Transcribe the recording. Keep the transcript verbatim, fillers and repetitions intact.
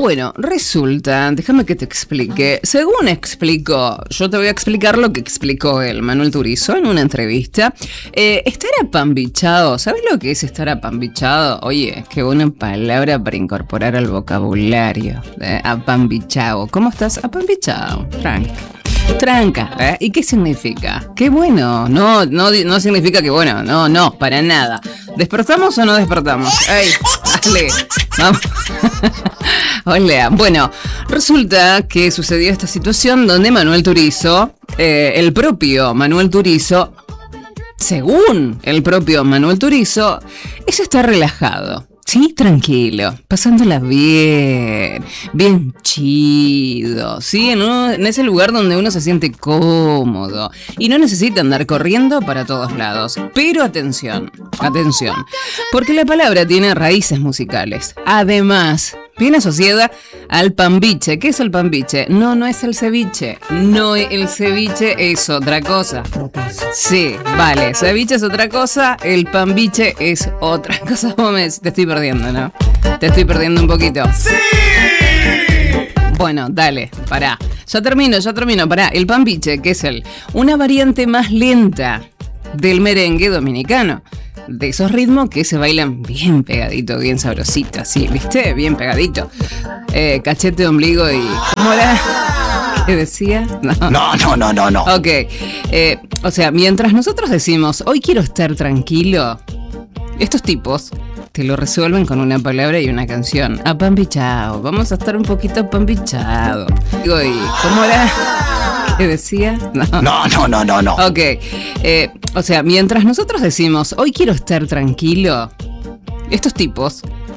Bueno, resulta, déjame que te explique. Según explicó, yo te voy a explicar lo que explicó el Manuel Turizo en una entrevista. Eh, estar apambichado, ¿sabes lo que es estar apambichado? Oye, qué buena palabra para incorporar al vocabulario. Eh, apambichado. ¿Cómo estás? Apambichado. Tranca. Tranca, ¿eh? ¿Y qué significa? Qué bueno, no, no, no significa que bueno, no, no, para nada. ¿Despertamos o no despertamos? ¡Ey! Dale, vamos. Hola, bueno, resulta que sucedió esta situación donde Manuel Turizo, eh, el propio Manuel Turizo, según el propio Manuel Turizo, ella está relajado. Sí, tranquilo, pasándola bien, bien chido, ¿sí? En, uno, en ese lugar donde uno se siente cómodo y no necesita andar corriendo para todos lados. Pero atención, atención, porque la palabra tiene raíces musicales. Además, viene asociada al pambiche. ¿Qué es el pambiche? No, no es el ceviche. No, el ceviche es otra cosa. Sí, vale, ceviche es otra cosa, el pambiche es otra cosa. Te estoy perdiendo, ¿no? Te estoy perdiendo un poquito. ¡Sí! Bueno, dale, pará. Ya termino, ya termino, pará. El pambiche, que es el, una variante más lenta del merengue dominicano. De esos ritmos que se bailan bien pegadito, bien sabrosito, así, ¿viste? Bien pegadito. Eh, cachete, ombligo y... ¿Cómo era? ¿Qué decía? No, no, no, no, no. no. Ok. Eh, o sea, mientras nosotros decimos, hoy quiero estar tranquilo, estos tipos te lo resuelven con una palabra y una canción. Apambichado. Vamos a estar un poquito apambichado. Digo, ¿y cómo era? ¿Qué decía? No, no, no, no, no. no. Ok. Eh, o sea, mientras nosotros decimos, hoy quiero estar tranquilo, estos tipos